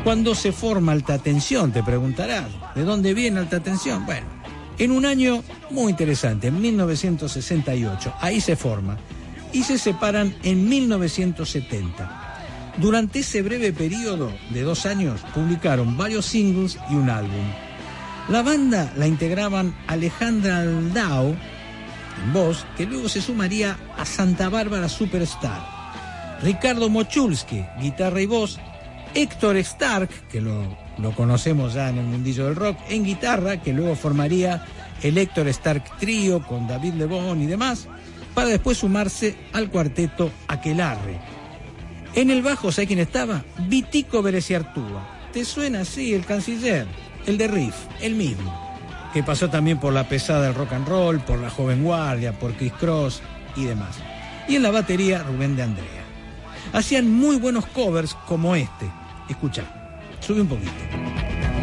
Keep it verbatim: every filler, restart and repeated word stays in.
¿Cuándo se forma Alta Tensión? Te preguntarás. ¿De dónde viene Alta Tensión? Bueno, en un año muy interesante, en mil novecientos sesenta y ocho. Ahí se forma. Y se separan en mil novecientos setenta. Durante ese breve periodo de dos años publicaron varios singles y un álbum. La banda la integraban Alejandra Aldao en voz, que luego se sumaría a Santa Bárbara Superstar, Ricardo Mochulski, guitarra y voz, Héctor Stark, que lo, lo conocemos ya en el mundillo del rock, en guitarra, que luego formaría el Héctor Stark Trío con David Lebón y demás, para después sumarse al cuarteto Aquelarre. En el bajo, ¿sabes quién estaba? Vitico Bereciartúa. ¿Te suena así? El canciller, el de Riff, el mismo, que pasó también por la pesada del rock and roll, por la Joven Guardia, por Criss Cross y demás. Y en la batería, Rubén de Andrea. Hacían muy buenos covers como este. Escucha, sube un poquito.